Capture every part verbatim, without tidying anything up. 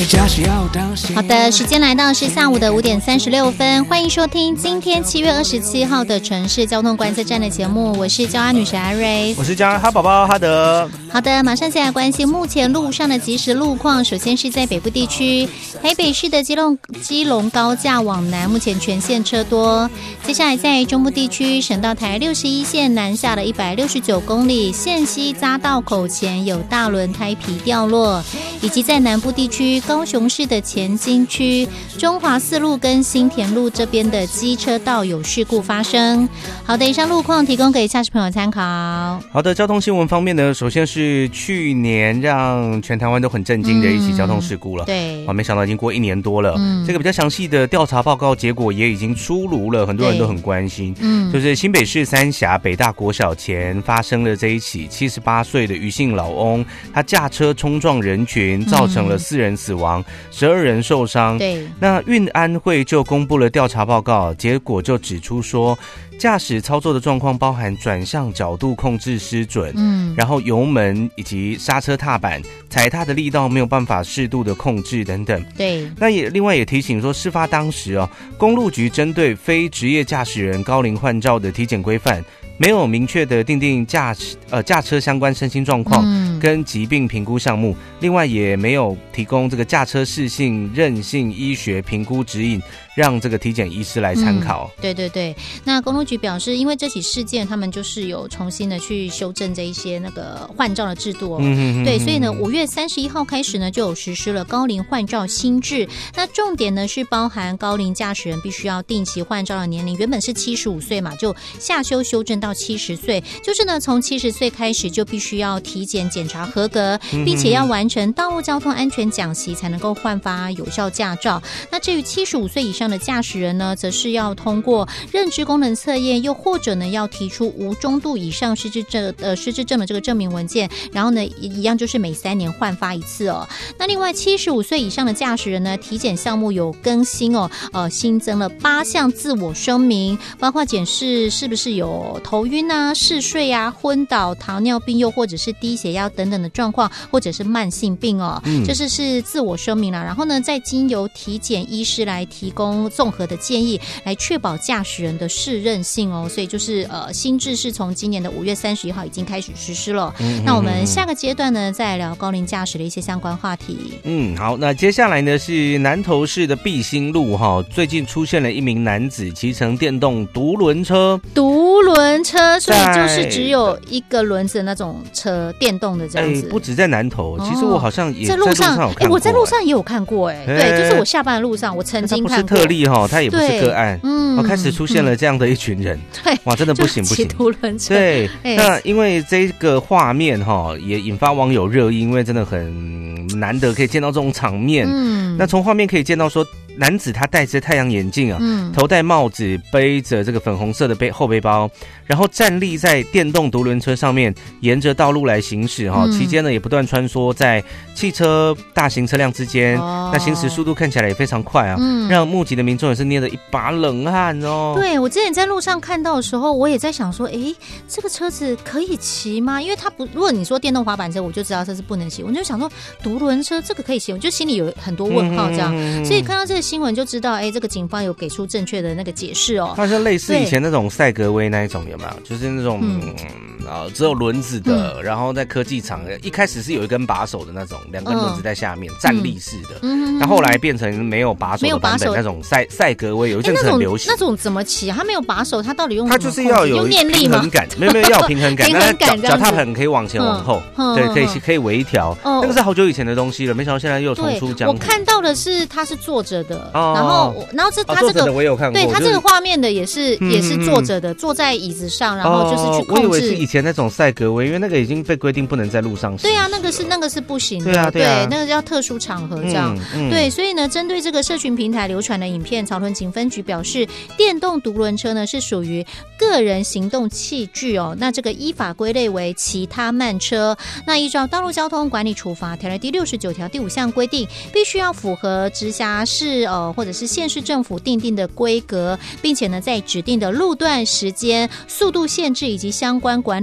好的，时间来到是下午的五点三十六分，欢迎收听今天七月二十七号的城市交通观测站的节目，我是交安女神阿瑞， 我是交安哈宝宝哈德。 好的，马上先来关心目前路上的即时路况。首先是在北部地区，台北市的基隆基隆高架往南，目前全线车多。接下来在中部地区，省道台六十一线南下了一百六十九公里，线西匝道口前有大轮胎皮掉落，以及在南部地区，高雄市的前金区、中华四路跟新田路这边的机车道有事故发生。好的，以上路况提供给驾驶朋友参考。 好的，交通新闻方面呢，首先是去年让全台湾都很震惊的一起交通事故了。嗯、 对， 啊，没想到已经过一年多了。 嗯， 这个比较详细的调查报告结果也已经出炉了，很多人都很关心。嗯，就是新北市三峡北大国小前发生了这一起七十八岁的余姓老翁，他驾车冲撞人群，造成了四人死亡，十二人受伤。 对， 那运安会就公布了调查报告，结果就指出说，驾驶操作的状况包含转向角度控制失准，嗯，然后油门以及刹车踏板踩踏的力道没有办法适度的控制等等。 对， 那也另外也提醒说，事发当时哦，公路局针对非职业驾驶人高龄换照的体检规范，没有明确的订定驾呃驾车相关身心状况跟疾病评估项目，嗯、另外也没有提供这个驾车适性韧性医学评估指引，让这个体检医师来参考。 嗯、对对对，那公路局表示，因为这起事件，他们就是有重新的去修正这一些那个换照的制度、哦。嗯哼哼对，所以呢，五月三十一号开始呢，就有实施了高龄换照新制。那重点呢是包含高龄驾驶人必须要定期换照的年龄，原本是七十五岁嘛，就下修修正到七十岁，就是呢从七十岁开始就必须要体检检查合格，并且要完成道路交通安全讲习才能够换发有效驾照。那至于七十五岁以上的驾驶人呢，则是要通过认知功能测验，又或者呢要提出无中度以上失智症呃失智症的这个证明文件，然后呢一样就是每三年换发一次哦。那另外七十五岁以上的驾驶人呢，体检项目有更新哦，呃新增了八项自我声明，包括检视是不是有头晕啊、嗜睡啊、昏倒、糖尿病又或者是低血压等等的状况，或者是慢性病哦，嗯、这是是自我声明啦。然后呢，再经由体检医师来提供综合的建议，来确保驾驶人的适任性哦。所以就是呃，新制是从今年的五月三十一号已经开始实施了。嗯、那我们下个阶段呢，再来聊高龄驾驶的一些相关话题。 嗯，好，那接下来呢是南投市的碧新路哈，最近出现了一名男子骑乘电动独轮车， 独轮车，所以就是只有一个轮子的那种车，电动的这样子。 欸、不止在南投，其实我好像也在路上有看过、欸欸。我在路上也有看过、欸，哎、欸，对，就是我下班的路上，我曾经看过。 它不是特例哈，它也不是个案，嗯，哦、开始出现了这样的一群人， 对、嗯， 哇，真的不行不行。 骑独轮车， 对， 欸、 那因为这个画面哈，也引发网友热议，因为真的很难得可以见到这种场面。嗯，那从画面可以见到说，男子他戴着太阳眼镜啊，嗯、头戴帽子，背着这个粉红色的背后背包，然后站立在电动独轮车上面，沿着道路来行驶哈。嗯、期间呢，也不断穿梭在汽车、大型车辆之间，哦、那行驶速度看起来也非常快啊，嗯、让目击的民众也是捏了一把冷汗哦。 对，我之前在路上看到的时候，我也在想说，哎，这个车子可以骑吗？因为它不，如果你说电动滑板车，我就知道这是不能骑。我就想说，独轮车这个可以骑，我就心里有很多问号这样。嗯、所以看到这个新闻就知道，哎，这个警方有给出正确的那个解释哦。 它是类似以前那种赛格威那一种，有没有？就是那种。嗯啊、只有轮子的，嗯、然后在科技厂一开始是有一根把手的那种，两根轮子在下面，嗯、站立式的，嗯、然后后来变成没有把手的版本，那种赛赛格威有一阵子很流行。 那种怎么骑？它没有把手，它到底用什么？ 它就是要有念力吗？ 平衡感，没有没有要有平衡感，平衡感，脚踏板可以往前往后，嗯、对，可以可以微调。嗯、那个是好久以前的东西了，没想到现在又重出江湖。 我看到的是它是坐着的，哦、然后然后这它这个我也有看过， 对它这个画面的也是、嗯、也是坐着的，坐在椅子上，然后就是去控制。 我以为是以前那种赛格威。因为那个已经被规定不能在路上行。 对啊，那个是那个是不行的。 对啊，对啊， 对，那个叫特殊场合这样。嗯嗯、对，所以呢，针对这个社群平台流传的影片，草屯警分局表示，电动独轮车呢是属于个人行动器具哦，那这个依法归类为其他慢车。那依照《道路交通管理处罚条例》第六十九条第五项规定，必须要符合直辖市呃或者是县市政府订定的规格，并且呢，在指定的路段、时间、速度限制以及相关管理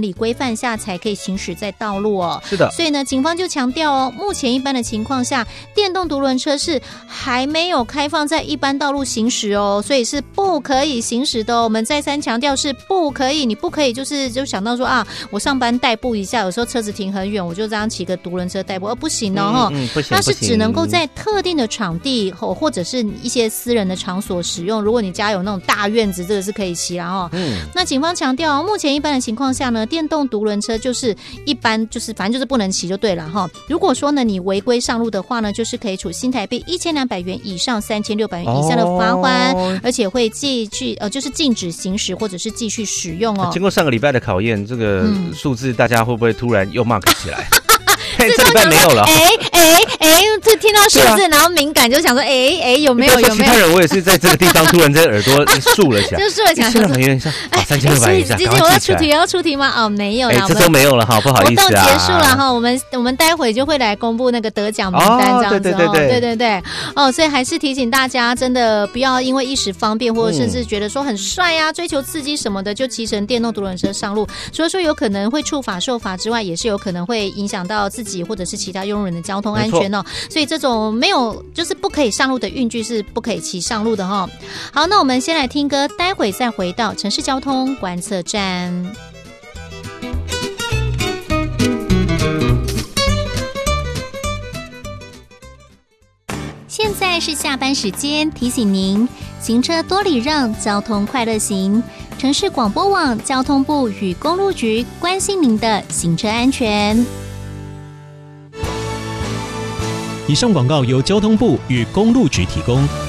理规范下才可以行驶在道路哦。 是的， 所以呢，警方就强调哦，目前一般的情况下，电动独轮车是还没有开放在一般道路行驶哦，所以是不可以行驶的哦。我们再三强调是不可以，你不可以就是就想到说啊，我上班代步一下，有时候车子停很远，我就这样骑个独轮车代步，而不行哦， 嗯嗯、不行， 它是只能够在特定的场地或者是一些私人的场所使用。如果你家有那种大院子，这个是可以骑啦哦。嗯，那警方强调，目前一般的情况下呢，电动独轮车就是一般就是反正就是不能骑就对了哈。如果说呢你违规上路的话呢，就是可以处新台币一千两百元以上三千六百元以下的罚款，哦、而且会继续呃就是禁止行驶或者是继续使用哦。 经过上个礼拜的考验，这个数字大家会不会突然又 mark 起来？这礼拜没有了。 哎哎哎，这听到数字、啊、然后敏感就想说，哎哎有没有有没有？ 其他人我也是在这个地方突然在耳朵竖了起来， 就竖了起来。 现在很远，啊，三千六百以下。 今天我要出题，要出题吗？哦，没有啦， 这周没有了哈，不好意思啊。 活动结束了哈，我们我们待会就会来公布那个得奖名单，这样子哦。对对对对对对哦，所以还是提醒大家，真的不要因为一时方便，或者甚至觉得说很帅啊，追求刺激什么的，就骑乘电动独轮车上路。除了说有可能会触法受罚之外，也是有可能会影响到自己或者是其他用人的交通安全哦。所以这种没有就是不可以上路的运具是不可以骑上路的哈、哦。好，那我们先来听歌，待会再回到城市交通观测站。现在是下班时间，提醒您行车多礼让，交通快乐行。城市广播网交通部与公路局关心您的行车安全。 以上广告由交通部与公路局提供。